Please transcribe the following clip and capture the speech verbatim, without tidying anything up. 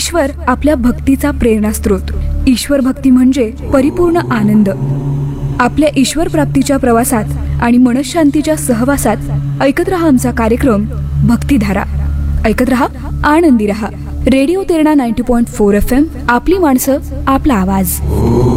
ईश्वर आपल्या भक्तीचा प्रेरणास्त्रोत. ईश्वर भक्ती म्हणजे परिपूर्ण आनंद. आपल्या ईश्वर प्राप्तीच्या प्रवासात आणि मनशांतीच्या सहवासात ऐकत रहा आमचा कार्यक्रम भक्तिधारा. ऐकत रहा, आनंदी रहा. Radio Terna ninety point four F M. आपली माणसं, आपला आवाज.